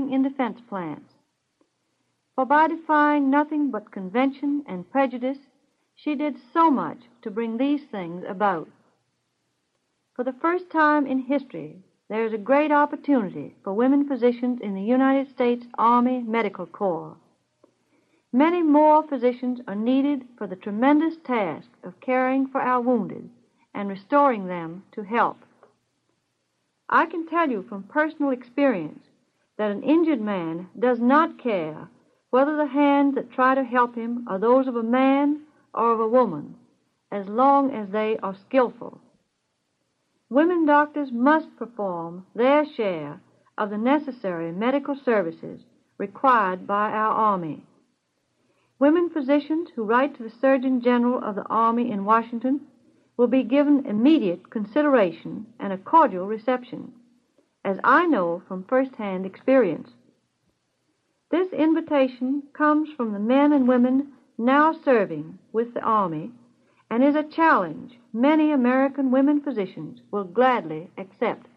working in defense plants. For by defying nothing but convention and prejudice, she did so much to bring these things about. For the first time in history, there is a great opportunity for women physicians in the United States Army Medical Corps. Many more physicians are needed for the tremendous task of caring for our wounded and restoring them to health. I can tell you from personal experience that an injured man does not care whether the hands that try to help him are those of a man or of a woman, as long as they are skillful. Women doctors must perform their share of the necessary medical services required by our Army. Women physicians who write to the Surgeon General of the Army in Washington will be given immediate consideration and a cordial reception, as I know from first-hand experience. This invitation comes from the men and women now serving with the Army and is a challenge many American women physicians will gladly accept.